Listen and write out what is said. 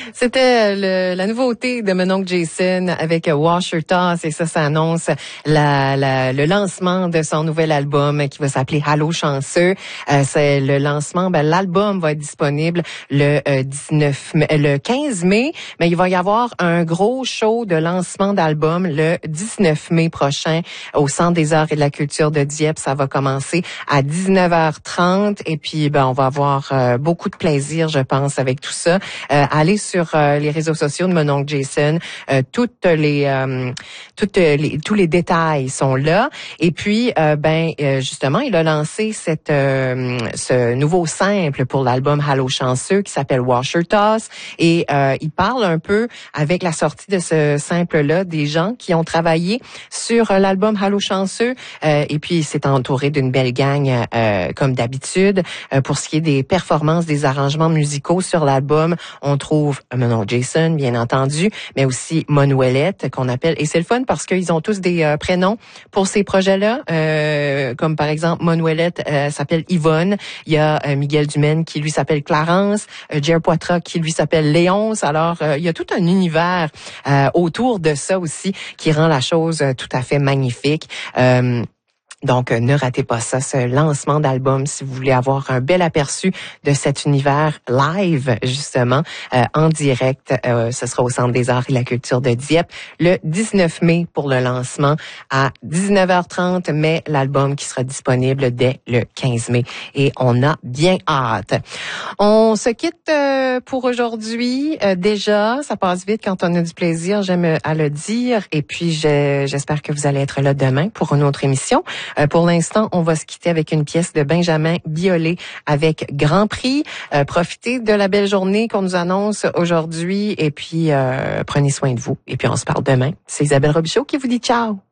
C'était la nouveauté de mon oncle Jason avec Washer Toss et ça annonce le lancement de son nouvel album qui va s'appeler Allô chanceux. C'est le lancement, l'album va être disponible le 15 mai, mais il va y avoir un gros show de lancement d'album le 19 mai prochain au Centre des Arts et de la Culture de Dieppe. Ça va commencer à 19h30 et puis on va avoir beaucoup de plaisir, je pense, avec tout ça. Allez sur les réseaux sociaux de mon oncle Jason, tous les détails sont là. Et puis, justement, il a lancé ce nouveau simple pour l'album Allô chanceux qui s'appelle Washer Toss. Et il parle un peu avec la sortie de ce simple-là des gens qui ont travaillé sur l'album Allô chanceux. Et puis, il s'est entouré d'une belle gang comme d'habitude. Pour ce qui est des performances, des arrangements musicaux sur l'album, on trouve mon oncle Jason, bien entendu, mais aussi Monouellette qu'on appelle. Et c'est le fun parce qu'ils ont tous des prénoms pour ces projets-là. Comme par exemple, Monouellette s'appelle Yvonne. Il y a Miguel Dumaine qui lui s'appelle Clarence. Jer Poitras qui lui s'appelle Léonce. Alors, il y a tout un univers autour de ça aussi qui rend la chose tout à fait magnifique. Donc, ne ratez pas ça, ce lancement d'album, si vous voulez avoir un bel aperçu de cet univers live, justement, en direct. Ce sera au Centre des Arts et de la Culture de Dieppe le 19 mai pour le lancement à 19h30, mais l'album qui sera disponible dès le 15 mai. Et on a bien hâte. On se quitte pour aujourd'hui. Déjà, ça passe vite quand on a du plaisir, j'aime à le dire. Et puis, j'espère que vous allez être là demain pour une autre émission. Pour l'instant, on va se quitter avec une pièce de Benjamin Biolay avec Grand Prix. Profitez de la belle journée qu'on nous annonce aujourd'hui et puis prenez soin de vous. Et puis on se parle demain. C'est Isabelle Robichaud qui vous dit ciao.